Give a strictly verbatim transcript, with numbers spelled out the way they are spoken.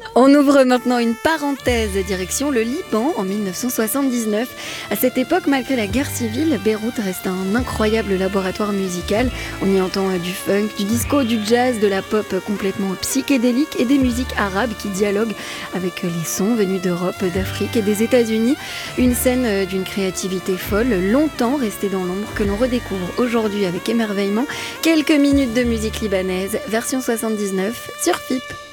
On ouvre maintenant une parenthèse direction le Liban en mille neuf cent soixante-dix-neuf. À cette époque, malgré la guerre civile, Beyrouth reste un incroyable laboratoire musical. On y entend du funk, du disco, du jazz, de la pop complètement psychédélique et des musiques arabes qui dialoguent avec les sons venus d'Europe, d'Afrique et des États-Unis. Une scène d'une créativité folle, longtemps restée dans l'ombre, que l'on redécouvre aujourd'hui avec émerveillement. Quelques minutes de musique libanaise, version soixante-dix-neuf sur F I P.